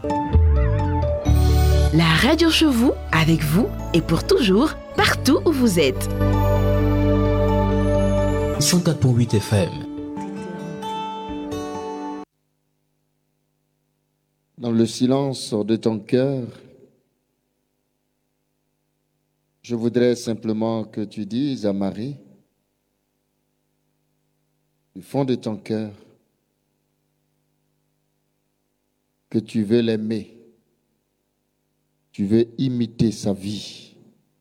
La radio chez vous, avec vous et pour toujours, partout où vous êtes. 104.8 FM. Dans le silence de ton cœur, je voudrais simplement que tu dises à Marie, du fond de ton cœur, que tu veux l'aimer, tu veux imiter sa vie,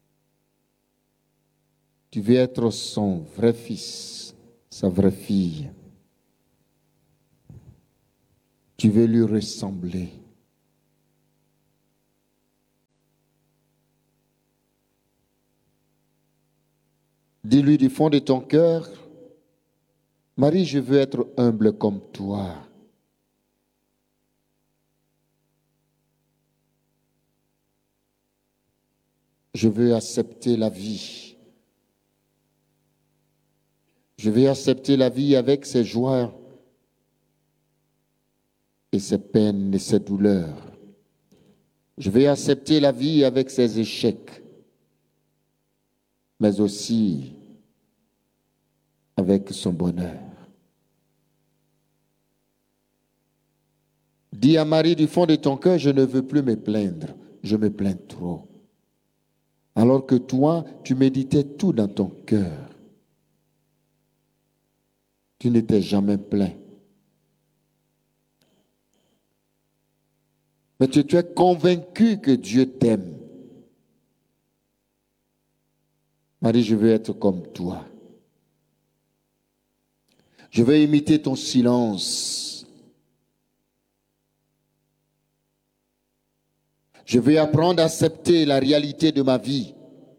tu veux être son vrai fils, sa vraie fille, tu veux lui ressembler. Dis-lui du fond de ton cœur, Marie, je veux être humble comme toi. Je veux accepter la vie. Je veux accepter la vie avec ses joies et ses peines et ses douleurs. Je veux accepter la vie avec ses échecs, mais aussi avec son bonheur. Dis à Marie du fond de ton cœur, je ne veux plus me plaindre, je me plains trop. Alors que toi, tu méditais tout dans ton cœur. Tu n'étais jamais plein. Mais tu es convaincu que Dieu t'aime. Marie, je veux être comme toi. Je veux imiter ton silence. Je veux apprendre à accepter la réalité de ma vie.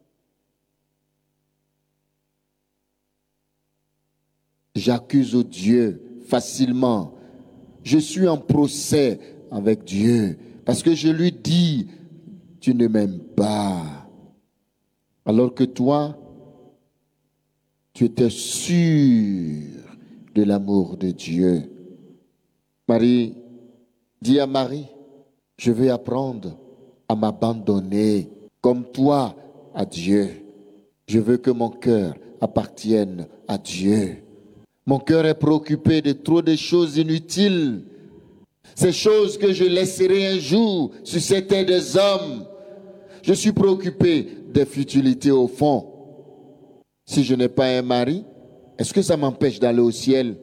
J'accuse Dieu facilement. Je suis en procès avec Dieu parce que je lui dis, tu ne m'aimes pas. Alors que toi, tu étais sûr de l'amour de Dieu. Marie, dis à Marie, je vais apprendre à m'abandonner comme toi à Dieu. Je veux que mon cœur appartienne à Dieu. Mon cœur est préoccupé de trop de choses inutiles. Ces choses que je laisserai un jour sur cette terre des hommes. Je suis préoccupé des futilités au fond. Si je n'ai pas un mari, est-ce que ça m'empêche d'aller au ciel?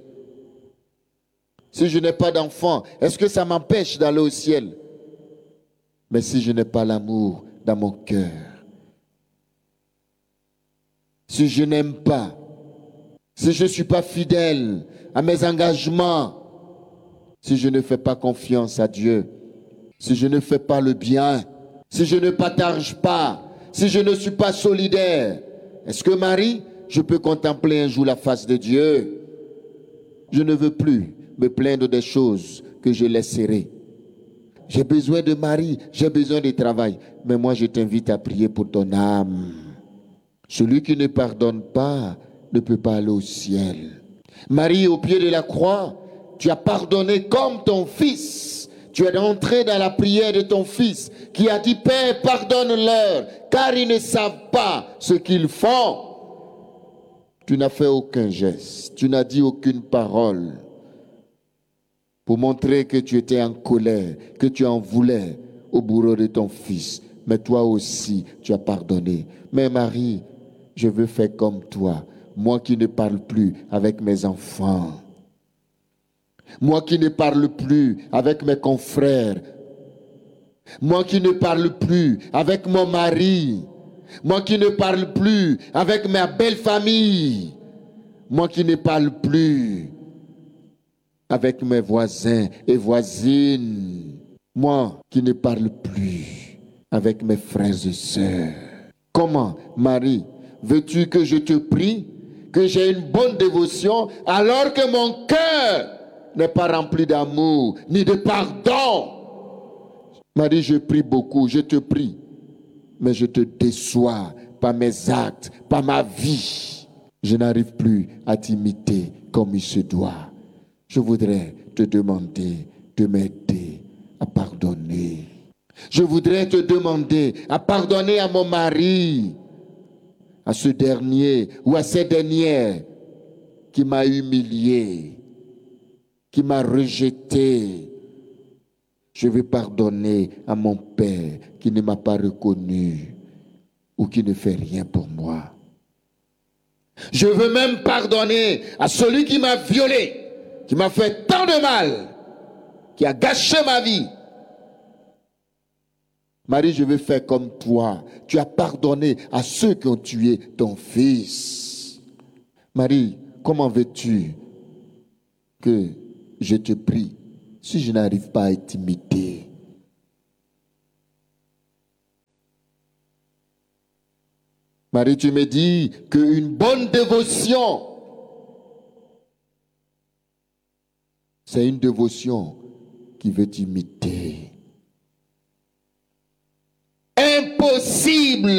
Si je n'ai pas d'enfant, est-ce que ça m'empêche d'aller au ciel? Mais si je n'ai pas l'amour dans mon cœur, si je n'aime pas, si je ne suis pas fidèle à mes engagements, si je ne fais pas confiance à Dieu, si je ne fais pas le bien, si je ne partage pas, si je ne suis pas solidaire, est-ce que Marie, je peux contempler un jour la face de Dieu? Je ne veux plus me plaindre des choses que je laisserai. J'ai besoin de Marie, j'ai besoin de travail. Mais moi, je t'invite à prier pour ton âme. Celui qui ne pardonne pas ne peut pas aller au ciel. Marie, au pied de la croix, tu as pardonné comme ton fils. Tu es entré dans la prière de ton fils qui a dit, Père, pardonne-leur, car ils ne savent pas ce qu'ils font. Tu n'as fait aucun geste, tu n'as dit aucune parole pour montrer que tu étais en colère, que tu en voulais au bourreau de ton fils. Mais toi aussi, tu as pardonné. Mais Marie, je veux faire comme toi. Moi qui ne parle plus avec mes enfants. Moi qui ne parle plus avec mes confrères. Moi qui ne parle plus avec mon mari. Moi qui ne parle plus avec ma belle famille. Moi qui ne parle plus avec mes voisins et voisines. Moi qui ne parle plus avec mes frères et sœurs. Comment, Marie, veux-tu que je te prie, que j'ai une bonne dévotion, alors que mon cœur n'est pas rempli d'amour, ni de pardon? Marie, je prie beaucoup, je te prie, mais je te déçois par mes actes, par ma vie. Je n'arrive plus à t'imiter comme il se doit. Je voudrais te demander de m'aider à pardonner. Je voudrais te demander à pardonner à mon mari, à ce dernier ou à cette dernière qui m'a humilié, qui m'a rejeté. Je veux pardonner à mon père qui ne m'a pas reconnu ou qui ne fait rien pour moi. Je veux même pardonner à celui qui m'a violé, qui m'a fait tant de mal, qui a gâché ma vie. Marie, je veux faire comme toi. Tu as pardonné à ceux qui ont tué ton fils. Marie, comment veux-tu que je te prie si je n'arrive pas à t'imiter? Marie, tu me dis qu'une bonne dévotion, c'est une dévotion qui veut t'imiter. Impossible